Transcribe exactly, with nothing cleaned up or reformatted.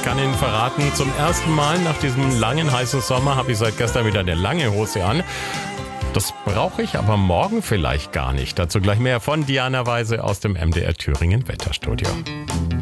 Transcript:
kann Ihnen verraten, zum ersten Mal nach diesem langen, heißen Sommer habe ich seit gestern wieder eine lange Hose an. Das brauche ich aber morgen vielleicht gar nicht. Dazu gleich mehr von Diana Weise aus dem M D R Thüringen Wetterstudio.